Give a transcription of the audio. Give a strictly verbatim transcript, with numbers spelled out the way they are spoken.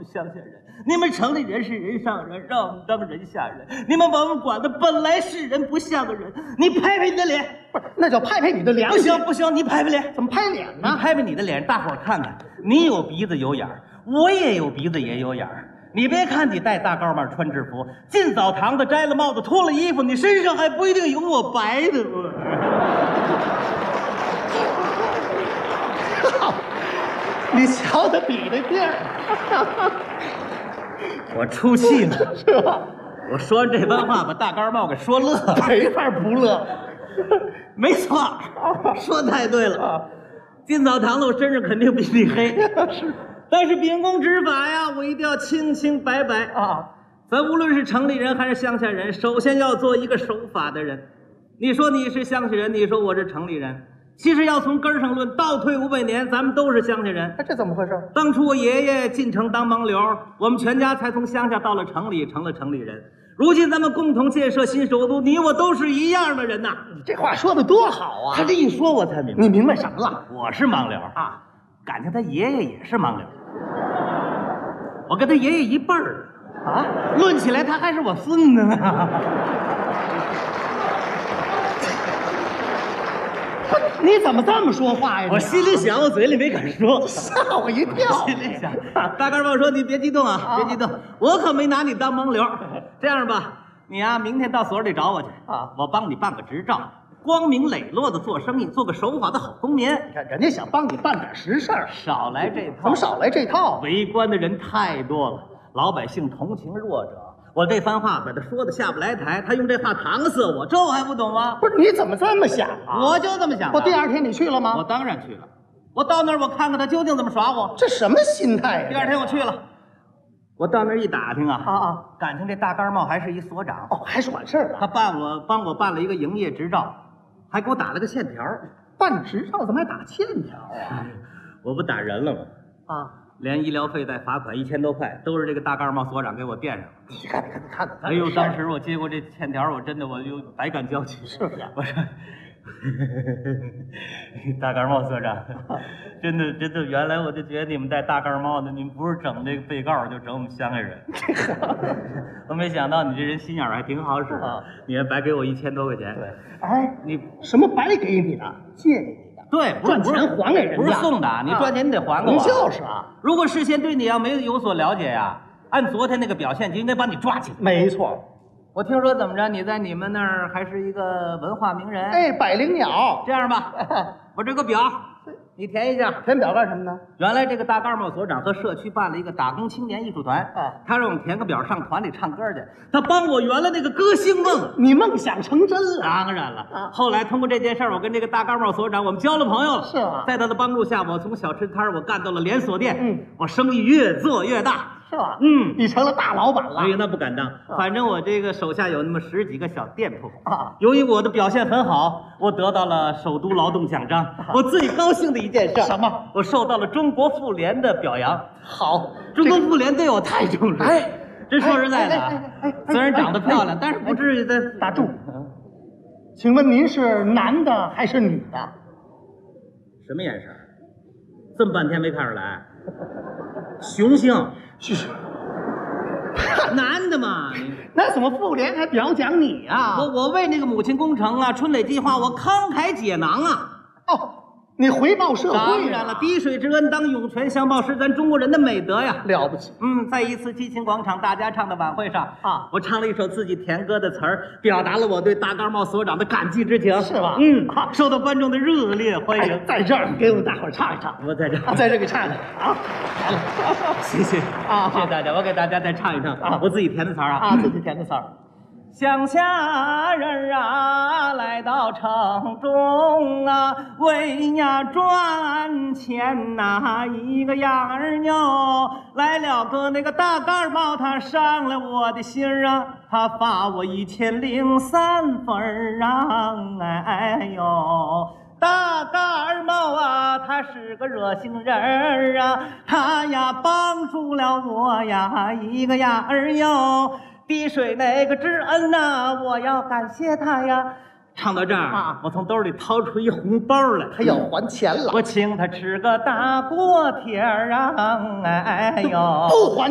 们乡下人，你们城里人是人上人，让我们当人下人。你们把我们管的本来是人不像个人。你拍拍你的脸， 不是，那叫拍拍你的脸。 不行不行，你拍拍脸。 怎么拍脸呢？ 你拍拍你的脸，大伙儿看看，你有鼻子有眼儿，我也有鼻子也有眼儿。你别看你戴大高帽穿制服，进澡堂子摘了帽子脱了衣服，你身上还不一定有我白的。 你瞧他比的劲儿， 我出气了， 是吧？ 我说完这番话，把大高帽给说乐了， 没法不乐。 没错，说太对了。进澡堂子，我身上肯定比你黑， 是。 但是秉公执法呀，我一定要清清白白啊！ 咱无论是城里人还是乡下人，首先要做一个守法的人。你说你是乡下人，你说我是城里人，其实要从根儿上论，倒退五百年，咱们都是乡下人。 这怎么回事？当初我爷爷进城当盲流，我们全家才从乡下到了城里，成了城里人。如今咱们共同建设新首都，你我都是一样的人呐！ 你这话说的多好啊！ 他这一说，我才明白。 你明白什么了？ 我是盲流啊， 感情他爷爷也是盲流。我跟他爷爷一辈儿啊， 论起来他还是我孙子呢。 你怎么这么说话呀？ 我心里想，我嘴里没敢说， 吓我一跳。 心里想，大高帽说：“你别激动啊，啊别激动，我可没拿你当盲流。这样吧，你呀、啊，明天到所里找我去啊，我帮你办个执照。”光明磊落的做生意，做个守法的好公民。 你看，人家想帮你办点实事儿， 少来这套。 怎么少来这套？ 围观的人太多了，老百姓同情弱者。我这番话把他说的下不来台，他用这话搪塞我，这我还不懂吗？ 不是，你怎么这么想啊？ 我就这么想。 我第二天你去了吗？ 我当然去了。我到那儿，我看看他究竟怎么耍我。 这什么心态呀？ 第二天我去了。我到那儿一打听啊， 啊啊， 感情这大高帽还是一所长哦，还是管事儿。 他办我帮我办了一个营业执照。还给我打了个欠条， 办执照怎么还打欠条啊？ 我不打人了吗？ 啊， 连医疗费带罚款一千多块，都是这个大高帽所长给我垫上。 你看，你看，你看， 哎呦，当时我接过这欠条，我真的我就百感交集。 是不是？ 我说，大高帽所长，真的真的，原来我就觉得你们戴大高帽的，你们不是整这个被告，就整我们乡下人。我没想到你这人心眼还挺好使啊！你还白给我一千多块钱。 对，哎， 你什么白给你的？借给你的。 对， 赚钱还给人家， 不是送的，你赚钱你得还给我。 就是啊， 如果事先对你要没有所了解呀，按昨天那个表现就应该把你抓起来。 没错。 我听说怎么着，你在你们那儿还是一个文化名人。 哎，百灵鸟。 这样吧，我这个表你填一下。 填表干什么呢？ 原来这个大高帽所长和社区办了一个打工青年艺术团啊，他让我们填个表上团里唱歌去。他帮我圆了那个歌星梦， 你梦想成真了。 当然了啊！后来通过这件事儿，我跟这个大高帽所长我们交了朋友了。 是吗？ 在他的帮助下，我从小吃摊我干到了连锁店， 嗯， 我生意越做越大。 是吧？ 嗯， 你成了大老板了。 哎呀，那不敢当。反正我这个手下有那么十几个小店铺啊。 由于我的表现很好，我得到了首都劳动奖章。我最高兴的一件事， 什么？ 我受到了中国妇联的表扬。 好， 中国妇联对我太重视。哎，真说实在的啊，虽然长得漂亮，但是不至于在打住。请问您是男的还是女的？ 什么眼神？这么半天没看出来？雄性。 是是， 男的嘛， 那怎么妇联还表奖你啊？ 我我为那个母亲工程啊、春蕾计划，我慷慨解囊啊！ 哦，你回报社会。 当然了，滴水之恩当涌泉相报是咱中国人的美德呀， 了不起。 嗯，在一次激情广场大家唱的晚会上啊， 我唱了一首自己填歌的词儿，表达了我对大高帽所长的感激之情， 是吧？ 嗯，受到观众的热烈欢迎。 哎、在这儿给我们大伙儿唱一唱。 我在这儿， 在这儿给唱唱啊！来了， 谢谢啊， 谢谢大家，我给大家再唱一唱啊，我自己填的词儿啊， 啊，自己填的词儿。 乡下人啊，来到城中啊，为呀赚钱呐、啊，一个样儿扭来了个那个大高帽，他上了我的心儿啊，他罚我一千零三分儿啊，哎呦。大高帽啊，他是个热心人儿啊，他呀帮助了我呀一个样儿哟。滴水那个知恩呐、啊，我要感谢他呀。唱到这儿啊，我从兜里掏出一红包来， 他要还钱了。 我请他吃个大锅贴儿啊，哎呦， 不还。